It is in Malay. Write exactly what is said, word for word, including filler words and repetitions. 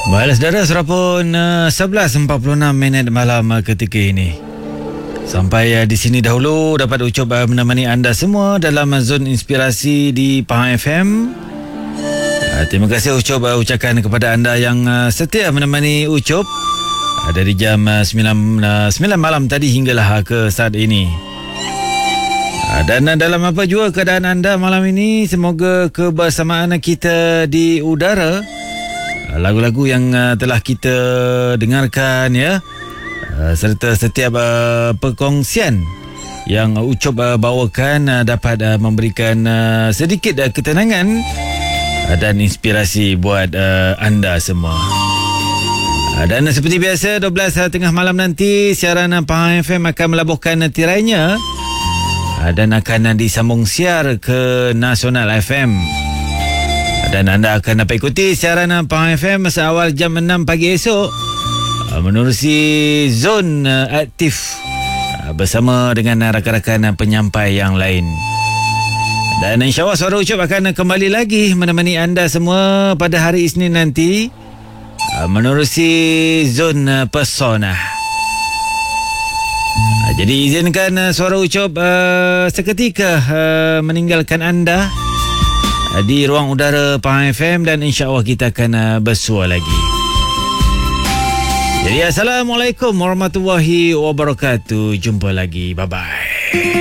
Baiklah saudara, sudah pun uh, sebelas empat puluh enam minit malam uh, ketika ini. Sampai uh, di sini dahulu dapat Ucup uh, menemani anda semua dalam uh, zon inspirasi di Pahang F M. Uh, terima kasih Ucup uh, ucapkan kepada anda yang uh, setia menemani Ucup uh, dari jam uh, sembilan, uh, sembilan malam tadi hinggalah uh, ke saat ini. Uh, dan uh, dalam apa jua keadaan anda malam ini, semoga kebersamaan kita di udara, lagu-lagu yang uh, telah kita dengarkan ya, uh, serta setiap uh, perkongsian yang uh, Ucup uh, bawakan uh, dapat uh, memberikan uh, sedikit uh, ketenangan uh, dan inspirasi buat uh, anda semua. Uh, dan uh, seperti biasa dua belas uh, tengah malam nanti siaran uh, Pahang F M akan melabuhkan uh, tirainya uh, dan akan uh, disambung siar ke Nasional F M. Dan anda akan dapat ikuti siaran Pahang F M masa awal jam enam pagi esok menerusi zon aktif bersama dengan rakan-rakan penyampai yang lain. Dan insyaAllah suara Ucup akan kembali lagi menemani anda semua pada hari Isnin nanti menerusi zon pesona. Jadi izinkan suara Ucup uh, seketika uh, meninggalkan anda di ruang udara Pahang F M, dan insya-Allah kita akan uh, bersua lagi. Jadi assalamualaikum warahmatullahi wabarakatuh. Jumpa lagi. Bye bye.